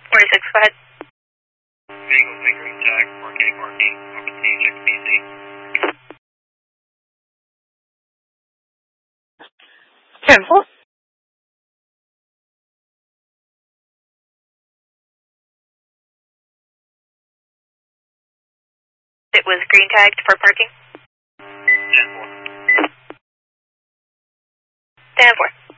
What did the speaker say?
46, go ahead. Eagle Tango Attack, parking, open THXBC. 10-4. It was green tagged for parking. 10-4. 10-4.